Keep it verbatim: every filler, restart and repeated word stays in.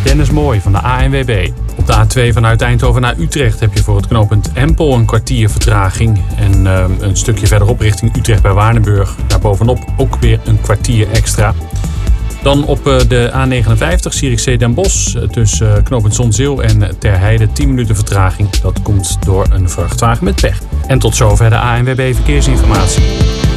Dennis Mooij van de A N W B. Op de A twee vanuit Eindhoven naar Utrecht heb je voor het knooppunt Empel een kwartier vertraging. En uh, een stukje verderop richting Utrecht bij Waardenburg. Daarbovenop ook weer een kwartier extra. Dan op uh, de A negenenvijftig Zierikzee Den Bosch tussen uh, knooppunt Zonzeel en Ter Heide tien minuten vertraging. Dat komt door een vrachtwagen met pech. En tot zover de A N W B Verkeersinformatie.